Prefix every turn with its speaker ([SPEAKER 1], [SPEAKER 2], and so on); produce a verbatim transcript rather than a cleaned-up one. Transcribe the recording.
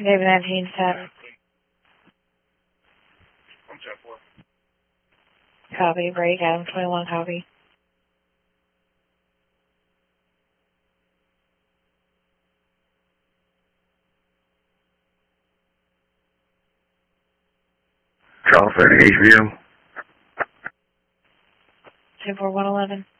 [SPEAKER 1] David nineteen ten. Copy, break, Adam twenty-one, copy.
[SPEAKER 2] California H B O.
[SPEAKER 1] two four one eleven.